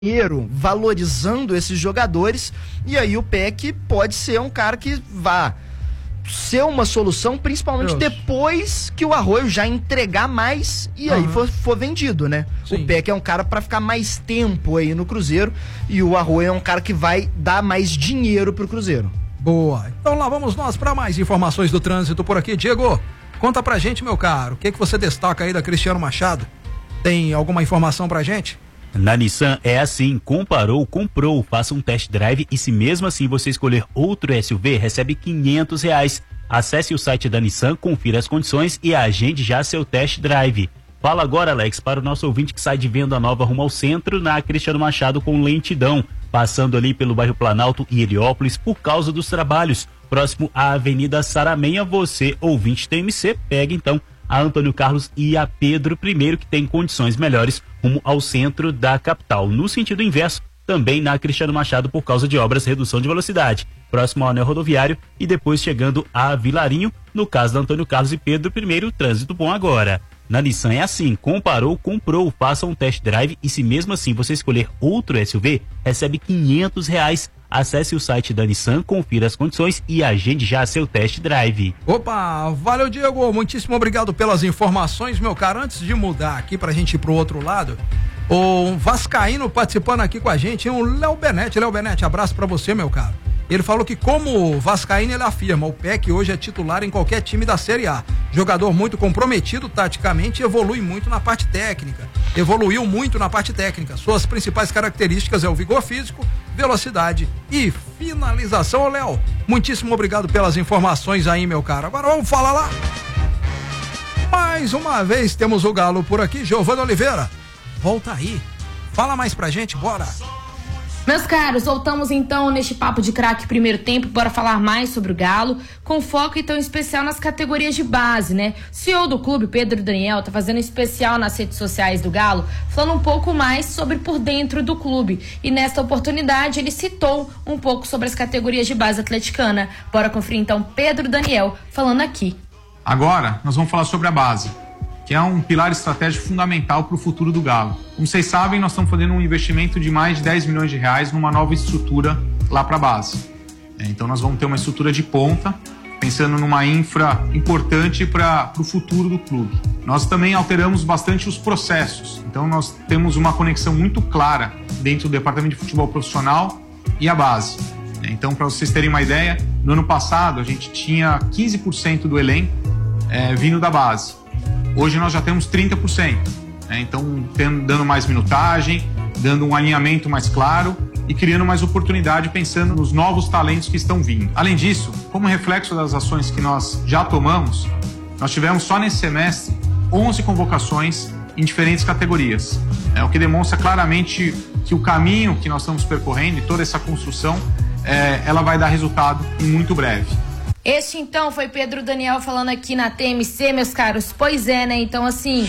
dinheiro valorizando esses jogadores, e aí o PEC pode ser um cara que vá ser uma solução, principalmente depois que o Arroio já entregar mais e aí for vendido, né? Sim. O PEC é um cara para ficar mais tempo aí no Cruzeiro e o Arroio é um cara que vai dar mais dinheiro pro Cruzeiro. Boa. Então lá vamos nós para mais informações do trânsito por aqui. Diego, conta pra gente, meu caro, o que você destaca aí da Cristiano Machado? Tem alguma informação pra gente? Na Nissan é assim, comparou, comprou, faça um test drive e se mesmo assim você escolher outro SUV, recebe R$500. Acesse o site da Nissan, confira as condições e agende já seu test drive. Fala agora, Alex, para o nosso ouvinte que sai de Venda Nova rumo ao centro, na Cristiano Machado com lentidão, passando ali pelo bairro Planalto e Heliópolis por causa dos trabalhos. Próximo à Avenida Saramenha, você, ouvinte TMC, pega então a Antônio Carlos e a Pedro I, que tem condições melhores rumo ao centro da capital. No sentido inverso, também na Cristiano Machado por causa de obras de redução de velocidade, próximo ao anel rodoviário e depois chegando a Vilarinho, no caso da Antônio Carlos e Pedro I, trânsito bom agora. Na Nissan é assim, comparou, comprou, faça um test drive e se mesmo assim você escolher outro SUV, recebe R$500. Acesse o site da Nissan, confira as condições e agende já seu test drive. Opa, valeu Diego, muitíssimo obrigado pelas informações, meu cara. Antes de mudar aqui pra gente ir pro outro lado, o vascaíno participando aqui com a gente, o Léo Benete. Léo Benete, abraço pra você, meu cara. Ele falou que como vascaíno ele afirma, o PEC hoje é titular em qualquer time da Série A. Jogador muito comprometido taticamente e evolui muito na parte técnica. Evoluiu muito na parte técnica. Suas principais características é o vigor físico, velocidade e finalização. Ô Léo, muitíssimo obrigado pelas informações aí, meu cara. Agora vamos falar lá. Mais uma vez temos o Galo por aqui, Giovana Oliveira. Volta aí. Fala mais pra gente, bora. Meus caros, voltamos então neste papo de craque primeiro tempo para falar mais sobre o Galo, com foco então especial nas categorias de base, né? O CEO do clube, Pedro Daniel, tá fazendo um especial nas redes sociais do Galo, falando um pouco mais sobre por dentro do clube. E nesta oportunidade ele citou um pouco sobre as categorias de base atleticana. Bora conferir então Pedro Daniel falando aqui. Agora nós vamos falar sobre a base, que é um pilar estratégico fundamental para o futuro do Galo. Como vocês sabem, nós estamos fazendo um investimento de mais de R$10 milhões numa nova estrutura lá para a base. Então nós vamos ter uma estrutura de ponta, pensando numa infra importante para o futuro do clube. Nós também alteramos bastante os processos, então nós temos uma conexão muito clara dentro do departamento de futebol profissional e a base. Então, para vocês terem uma ideia, no ano passado a gente tinha 15% do elenco vindo da base. Hoje nós já temos 30%, né? Então dando mais minutagem, dando um alinhamento mais claro e criando mais oportunidade pensando nos novos talentos que estão vindo. Além disso, como reflexo das ações que nós já tomamos, nós tivemos só nesse semestre 11 convocações em diferentes categorias, o que demonstra claramente que o caminho que nós estamos percorrendo e toda essa construção, ela vai dar resultado em muito breve. Este então foi Pedro Daniel falando aqui na TMC, meus caros. Pois é, né? Então assim,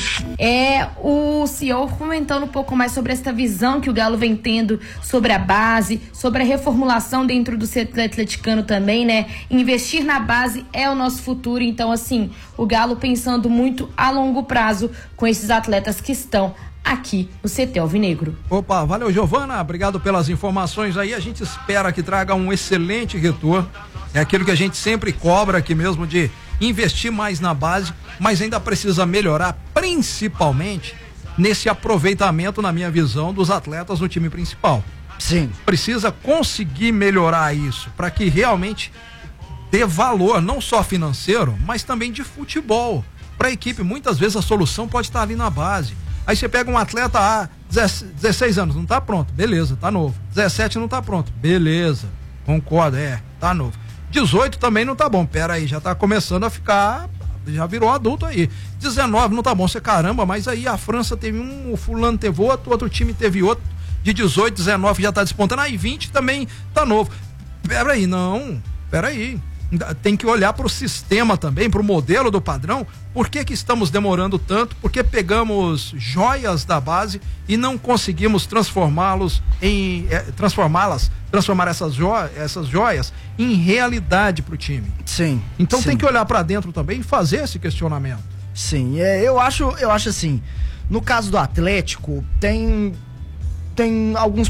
o CEO comentando um pouco mais sobre esta visão que o Galo vem tendo sobre a base, sobre a reformulação dentro do setor atleticano também, né? Investir na base é o nosso futuro. Então assim, o Galo pensando muito a longo prazo com esses atletas que estão aqui no CT Alvinegro. Opa, valeu Giovana, obrigado pelas informações aí, a gente espera que traga um excelente retorno, é aquilo que a gente sempre cobra aqui mesmo, de investir mais na base, mas ainda precisa melhorar, principalmente nesse aproveitamento, na minha visão, dos atletas no time principal. Sim. Precisa conseguir melhorar isso, para que realmente dê valor, não só financeiro, mas também de futebol, para a equipe. Muitas vezes a solução pode estar ali na base. Aí você pega um atleta 16 anos, não tá pronto, beleza, tá novo. 17 não tá pronto, beleza, concordo, tá novo. 18 também não tá bom, pera aí, já tá começando a ficar, já virou adulto aí. 19 não tá bom, você caramba, mas aí a França teve um, o fulano teve outro time teve outro, de 18, 19 já tá despontando, aí 20 também tá novo. Pera aí. Tem que olhar para o sistema também, para o modelo do padrão. Por que estamos demorando tanto? Porque pegamos joias da base e não conseguimos transformar essas joias em realidade para o time. Sim. Então sim. Tem que olhar para dentro também e fazer esse questionamento. Sim, eu acho assim, no caso do Atlético, tem tem alguns